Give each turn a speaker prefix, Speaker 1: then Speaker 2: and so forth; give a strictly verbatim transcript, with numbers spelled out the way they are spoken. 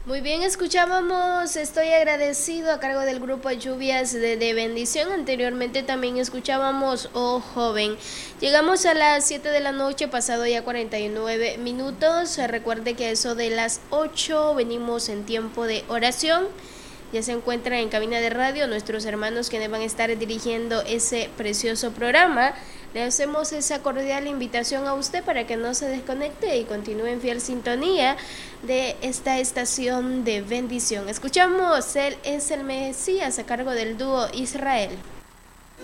Speaker 1: Muy bien, escuchábamos Estoy agradecido a cargo del grupo Lluvias de, de Bendición. Anteriormente también escuchábamos Oh Joven. Llegamos a las siete de la noche, pasado ya cuarenta y nueve minutos. Recuerde que eso de las ocho venimos en tiempo de oración. Ya se encuentran en cabina de radio nuestros hermanos quienes van a estar dirigiendo ese precioso programa. Le hacemos esa cordial invitación a usted para que no se desconecte y continúe en fiel sintonía de esta estación de bendición. Escuchamos Él es el Mesías a cargo del dúo Israel.